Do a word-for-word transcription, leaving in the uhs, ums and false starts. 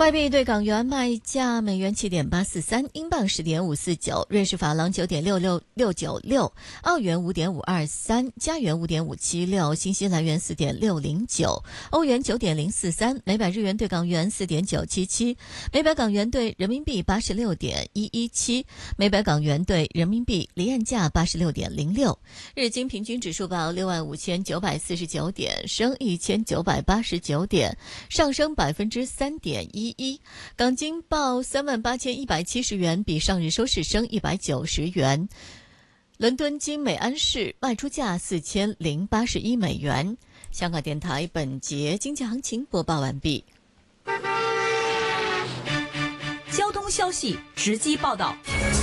外币对港元卖价：美元七点八四三，英镑十点五四九，瑞士法郎九点六六六九六，澳元五点五二三，加元五点五七六，新西兰元四点六零九，欧元九点零四三，每百日元对港元四点九七七，每百港元对人民币八十六点一一七，每百港元对人民币离岸价八十六点零六。日经平均指数报六万五千九百四十九点，升一千九百八十九点，上升百分之三点一。一港金报三万八千一百七十元，比上日收市升一百九十元。伦敦金每安士卖出价四千零八十一美元。香港电台本节经济行情播报完毕。 交通消息直击报道。